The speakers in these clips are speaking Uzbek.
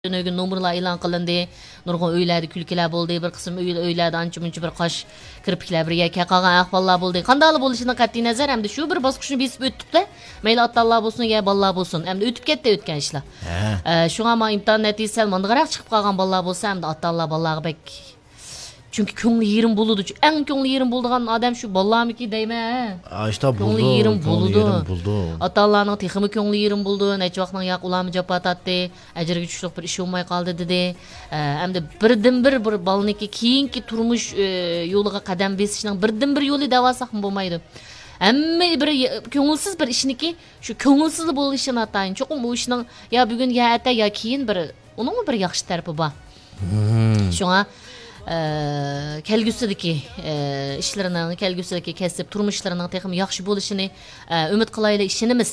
Nögün numaralar e'lon qilindi. Nurg'un uylarda kulkilar bo'ldi, bir qism uylarda ancha-muncha bir qosh kirpiklar birga qolgan ahvollar bo'ldi. Qanday bo'lishidan qat'iy nazar hamda shu bir bosqichni besib o'tibdi. Mayli ota-Allah bo'lsin, ya bolalar bo'lsin. Hamda o'tib ketdi o'tgan ishlar. Shunga ham imtihon natijasi mandig'aroq chiqib qolgan bolalar bo'lsa, hamda ota-Allah bolalarga bek çünkü ko'ngli yerim bo'ludi. Eng ko'ngli yerim bo'lgan odam shu bolalarniki deyman. İşte buldu. Ko'ngli yerim bo'ldi. Buldu. Ota-Allahning texmi ko'ngli yerim bo'ldi. Necha vaqtdan yoq ularni japa tatdi. Ajrga tushliq bir ish bo'lmay qoldi dedi. Hamda birdan-bir bolaniki keyingi turmush yo'liga qadam besishning birdan-bir yo'li davosi ham bo'lmaydi. Hamma bir ko'ngilsiz bir ishniki shu ko'ngilsiz bo'lishini atayin. Cho'qim bu ishning ya bugun ya ata ya keyin bir uning bir yaxshi tarafi bor. Shunga kelgusidagi ishlarining, kelgusidagi kasb turmushlarining texmi yaxshi bo'lishini umid qilaylik ishimiz.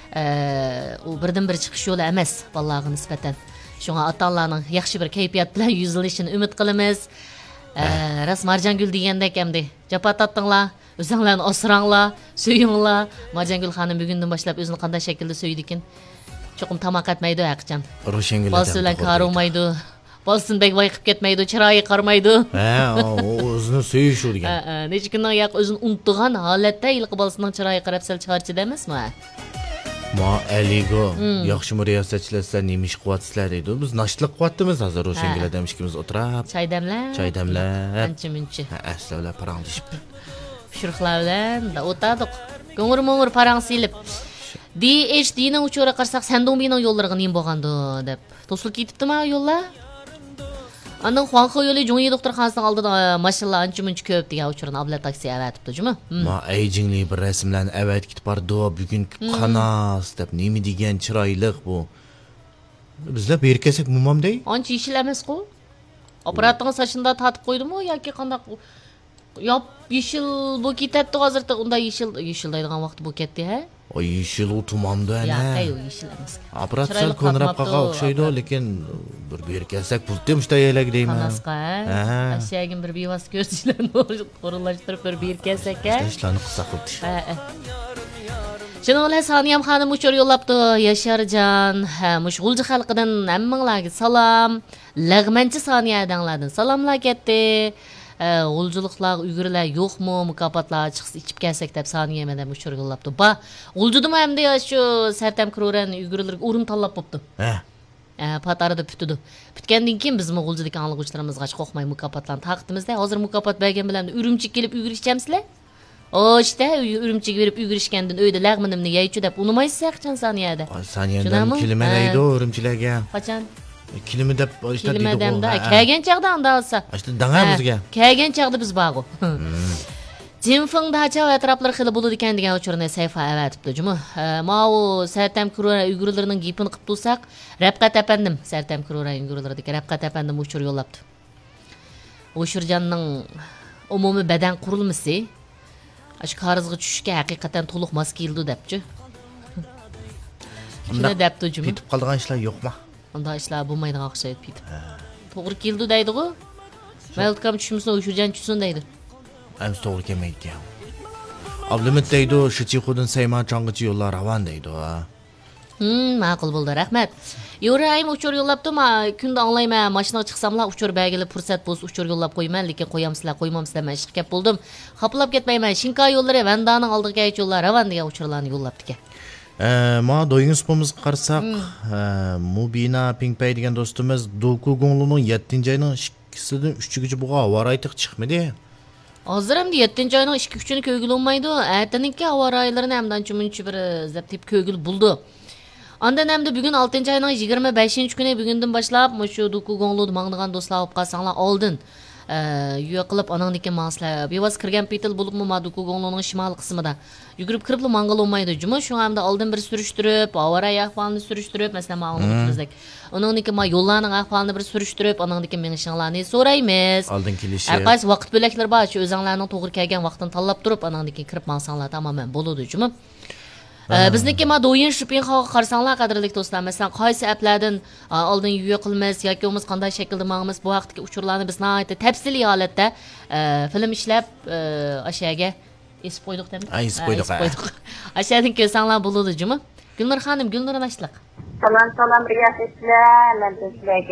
U birdan-bir chiqish yo'li emas bolalarga nisbatan. Shunga ota-Allahning yaxshi bir kayfiyat bilan yuzlanishini umid qilamiz. Ras Marjangul degandek hamda japa tatdinglar, o'zinglarni osranglar, so'yinglar. Marjangul xonim bugundan boshlab o'zini qanday shaklda so'ydi ekan? Cho'qim tamoq etmaydi haqiqatan. Roshengul Bosi bilan qarolmaydi. Bolsun bek bayqib ketmaydi, chiroyi qarmaydi. O'zini so'yish degan. Necha kundan yoq o'zini unutgan holatda ilqi bolasining chiroyi qarab sal charchida emasmi? Ma aligo yaxshi muriyasatchilar nima ish qilyapsizlar deydi. Biz nashliq qilyapmiz hozir Roshengul adam ikkimiz o'tirib. Chaydamlar. Ancha-muncha. Aslavlar parangdishib. Pishiriqlar bilan o'tadik. Ko'ngir-mo'ngir parang silib. DHD'ning uchora qarsak Sandombining yo'llariga nima bo'lgandi deb. To'silib ketibdimi yo'llar? Andan Xuanxo yo'li Jonyi doktorxonasining oldida mashinalar ancha-muncha ko'p degan uchurni abla taksi avatibdi, jumi? Ma ayjingli bir rasmlarni avat ketib bordi, bugun qanas deb nima degan chiroyliq bu. Bizlar berkasak mumamday? Ancha yeshil emas-ku. Operatorning sochida tatib qo'ydimi yoki qanday? Yop yeshil bu ketadi hozirda unda yeshil deydigan vaqt bu ketdi, ha? O yeshil u tumanda ana. Yo'q, yeshil emas. Operatsiya ko'nrab qolgan o'xshaydi, lekin bir berkasak pultim ishtaylik deyman. Qanasqa? Ashagin bir bevas ko'rsizlarni o'rinlashtirib bir berkasak, ha? Ishlarni qilsa qildi. Shuningdek, Soniyam xonim uchur yo'llabdi. Yasharjon, mushg'ulchi xalqidan hammanglarga salom. Lag'manchi Soniyadanglardan salomlar ketdi. G'uljiliklar, uygurlar yo'qmi? Mukofotlar chiqsa ichib kelsak deb Soniya madam uchur yo'llabdi. Ba, g'uljidimi hamda shu Sartam Kuroran uygurlarga o'rin tanlab bo'pti. Patarida putdi. Putgandan keyin biz g'uljidagi anglag'uvchilarimizga qo'rqmay mukofotlarni taqdimizda. Hozir mukofot bergan bilan Urumchi kelib uygurishchamsizlar? İşte Urumchiga berib uygurishgandan uyda lag'minimni yeychu deb unamaysiz haqchan Soniyada. Soniyadan kelma deydi Urumchilarga. Qachon? Kilimi deb işte deydi. Kilmedemda kelgan chaqda anda olsa. İşte danga bizga. Kelgan chaqda biz bog'u. Jinfengda hacha atroflar xili bo'ladi ekan degan uchurni sayfa avatibdi, jumi. Mao Sartam Kurora uygurlarining gapini qilib tursak, Rabqat apandim Sartam Kurora uygurlaridagi Rabqat apandim uchur yo'llabdi. O'shirjanning umumiy badan qurilmasi shu qarzga tushishga haqiqatan to'liq mos keldi debchi. Shuna debdi, jumi. Bitib qolgan ishlar yo'qmi? Unda ishlar bo'lmaydigan o'xshayib ketib. To'g'ri keldi deydi-ku. Welcome tushimizni o'shirjan tushsin deydi. Ems to'g'ri kelmaydi. Ablimit deydi, Shichixudin Sayman chang'ichi yo'llar ravon deydi. Ma'qul bo'ldi, rahmat. Yo'rayim uchur yo'llabdi, men kunda anglayman, mashinaga chiqsamlar uchur belgili fursat bo'lsa uchur yo'llab qo'yman, lekin qo'yamsizlar, qo'ymamsizlar, men ishga bo'ldim. Xaplab ketmayman. Shinka yo'llari, Vandaning oldiga yo'llar ravon degan uchurlarni yo'llabdi ekan. Ma doyun spomuz qarsak, Mubina Pinkpay degan do'stimiz Doku Gongluning 7-oyning 2-sidan 3-gacha bo'lgan avaraytiq chiqmadi. Hozir ham 7-oyning 2-3-ni ko'gil olmaydi. Ertaninki avaraylarni hamdan chumunchi bir zaptib ko'gil buldi. Ondan hamda bugun 6-oyning 25-kuni bugundan boshlab shu Doku Gonglu mangdigan do'stlar olib qolsanglar oldin yo'q qilib onangniki maslar bevos kirgan petil bo'libmi Maduku Gongluning shimol qismida yugurib kirib mangal olmaydi juma shu hamda oldin bir surishtirib avariya ahvolini surishtirib masalan ma'lumotimizdek onangniki yo'llarning ahvolini bir surishtirib onangniki menishinglarni so'raymiz oldin kelishi har qaysi vaqt bo'laklari bor shu o'zinglarning to'g'ri kelgan vaqtini tanlab turib onangniki kirib mansanglar tamoman bo'ladi juma. Bizniki do'yin shipinxoga qarsanglar qadrli do'stlar, masalan, qaysi applardan oldin yuya qilamiz yoki o'miz qanday shaklda ma'miz bu vaqtdagi uchurlarni biz nihoyatda tafsiliy holatda film ishlab ashaga esib qo'ydik-da. Esib qo'ydik. Ashadan ko'rsanglar bo'ladi, juma. Gulnur xonim, Gulnur nashliq. Salam riyasetçiler, mən də sizlərə